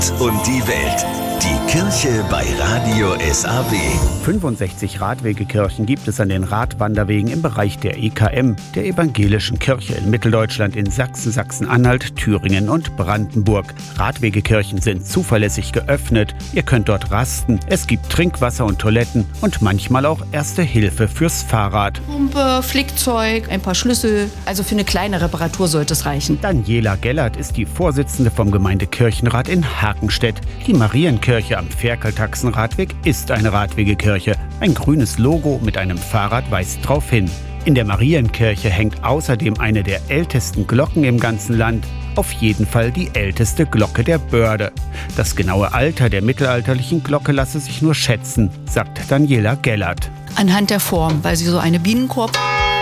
Und die Welt. Die Kirche bei Radio SAW. 65 Radwegekirchen gibt es an den Radwanderwegen im Bereich der EKM, der Evangelischen Kirche in Mitteldeutschland, in Sachsen, Sachsen-Anhalt, Thüringen und Brandenburg. Radwegekirchen sind zuverlässig geöffnet. Ihr könnt dort rasten. Es gibt Trinkwasser und Toiletten und manchmal auch Erste Hilfe fürs Fahrrad. Pumpe, Flickzeug, ein paar Schlüssel. Also für eine kleine Reparatur sollte es reichen. Daniela Gellert ist die Vorsitzende vom Gemeindekirchenrat in Hakenstedt. Die Marienkirche am Ferkeltaxenradweg ist eine Radwegekirche. Ein grünes Logo mit einem Fahrrad weist darauf hin. In der Marienkirche hängt außerdem eine der ältesten Glocken im ganzen Land. Auf jeden Fall die älteste Glocke der Börde. Das genaue Alter der mittelalterlichen Glocke lasse sich nur schätzen, sagt Daniela Gellert. Anhand der Form, weil sie so eine Bienenkorbform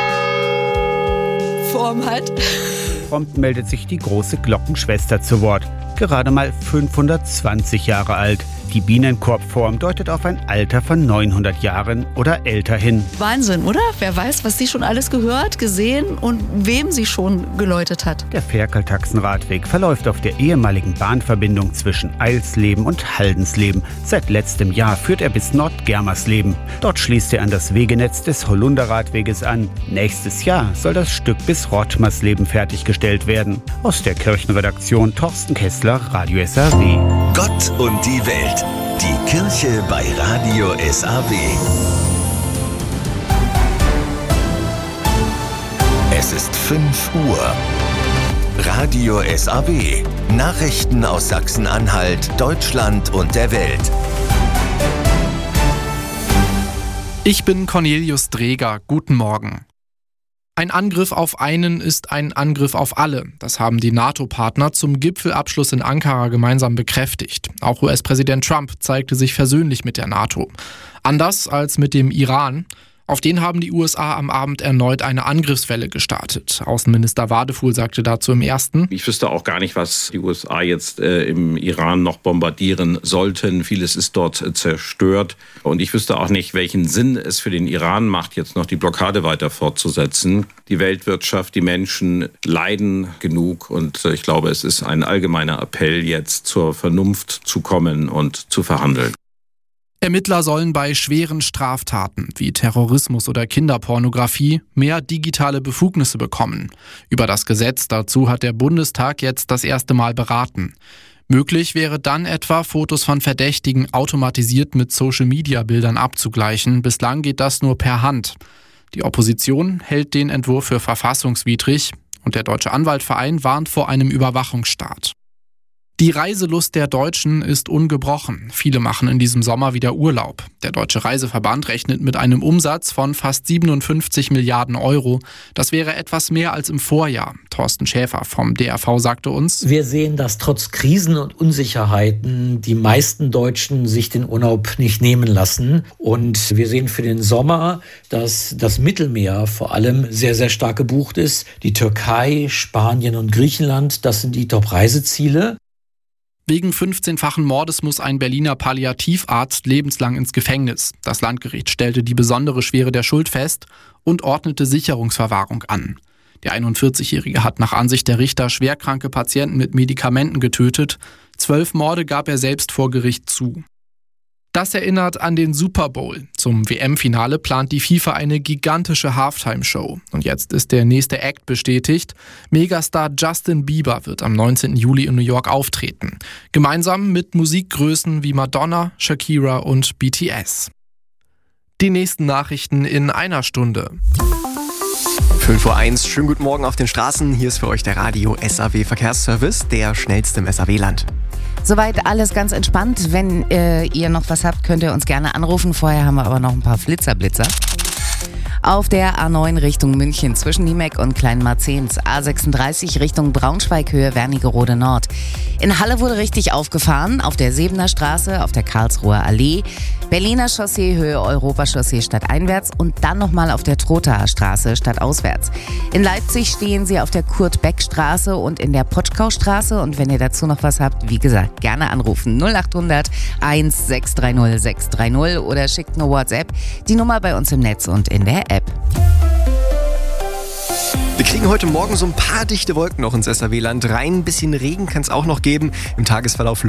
hat. Prompt meldet sich die große Glockenschwester zu Wort. Gerade mal 520 Jahre alt. Die Bienenkorbform deutet auf ein Alter von 900 Jahren oder älter hin. Wahnsinn, oder? Wer weiß, was sie schon alles gehört, gesehen und wem sie schon geläutet hat. Der Ferkeltaxenradweg verläuft auf der ehemaligen Bahnverbindung zwischen Eilsleben und Haldensleben. Seit letztem Jahr führt er bis Nordgermersleben. Dort schließt er an das Wegenetz des Holunderradweges an. Nächstes Jahr soll das Stück bis Rottmersleben fertiggestellt werden. Aus der Kirchenredaktion Thorsten Kessler, Radio SAW. Gott und die Welt. Die Kirche bei Radio SAW. Es ist 5 Uhr. Radio SAW. Nachrichten aus Sachsen-Anhalt, Deutschland und der Welt. Ich bin Cornelius Dreger. Guten Morgen. Ein Angriff auf einen ist ein Angriff auf alle. Das haben die NATO-Partner zum Gipfelabschluss in Ankara gemeinsam bekräftigt. Auch US-Präsident Trump zeigte sich versöhnlich mit der NATO. Anders als mit dem Iran. Auf den haben die USA am Abend erneut eine Angriffswelle gestartet. Außenminister Wadefuhl sagte dazu im Ersten: Ich wüsste auch gar nicht, was die USA jetzt im Iran noch bombardieren sollten. Vieles ist dort zerstört. Und ich wüsste auch nicht, welchen Sinn es für den Iran macht, jetzt noch die Blockade weiter fortzusetzen. Die Weltwirtschaft, die Menschen leiden genug. Und ich glaube, es ist ein allgemeiner Appell, jetzt zur Vernunft zu kommen und zu verhandeln. Ermittler sollen bei schweren Straftaten wie Terrorismus oder Kinderpornografie mehr digitale Befugnisse bekommen. Über das Gesetz dazu hat der Bundestag jetzt das erste Mal beraten. Möglich wäre dann etwa, Fotos von Verdächtigen automatisiert mit Social-Media-Bildern abzugleichen. Bislang geht das nur per Hand. Die Opposition hält den Entwurf für verfassungswidrig und der Deutsche Anwaltverein warnt vor einem Überwachungsstaat. Die Reiselust der Deutschen ist ungebrochen. Viele machen in diesem Sommer wieder Urlaub. Der Deutsche Reiseverband rechnet mit einem Umsatz von fast 57 Milliarden Euro. Das wäre etwas mehr als im Vorjahr. Thorsten Schäfer vom DRV sagte uns: Wir sehen, dass trotz Krisen und Unsicherheiten die meisten Deutschen sich den Urlaub nicht nehmen lassen. Und wir sehen für den Sommer, dass das Mittelmeer vor allem sehr, sehr stark gebucht ist. Die Türkei, Spanien und Griechenland, das sind die Top-Reiseziele. Wegen 15-fachen Mordes muss ein Berliner Palliativarzt lebenslang ins Gefängnis. Das Landgericht stellte die besondere Schwere der Schuld fest und ordnete Sicherungsverwahrung an. Der 41-Jährige hat nach Ansicht der Richter schwerkranke Patienten mit Medikamenten getötet. 12 Morde gab er selbst vor Gericht zu. Das erinnert an den Super Bowl. Zum WM-Finale plant die FIFA eine gigantische Halftime-Show. Und jetzt ist der nächste Act bestätigt. Megastar Justin Bieber wird am 19. Juli in New York auftreten. Gemeinsam mit Musikgrößen wie Madonna, Shakira und BTS. Die nächsten Nachrichten in einer Stunde. 5:01 Uhr, schönen guten Morgen auf den Straßen. Hier ist für euch der Radio SAW Verkehrsservice, der schnellste im SAW-Land. Soweit alles ganz entspannt. Wenn ihr noch was habt, könnt ihr uns gerne anrufen. Vorher haben wir aber noch ein paar Blitzer. Auf der A9 Richtung München zwischen Niemek und Kleinmarzens. A36 Richtung Braunschweig Höhe Wernigerode Nord. In Halle wurde richtig aufgefahren. Auf der Sebener Straße, auf der Karlsruher Allee. Berliner Chaussee Höhe Europachaussee stadteinwärts und dann nochmal auf der Trothaer Straße stadtauswärts. In Leipzig stehen Sie auf der Kurt-Beck-Straße und in der Potschkau-Straße. Und wenn ihr dazu noch was habt, wie gesagt, gerne anrufen. 0800 1630 630 oder schickt eine WhatsApp. Die Nummer bei uns im Netz und in der App. Wir kriegen heute Morgen so ein paar dichte Wolken noch ins SAW-Land rein. Ein bisschen Regen kann es auch noch geben. Im Tagesverlauf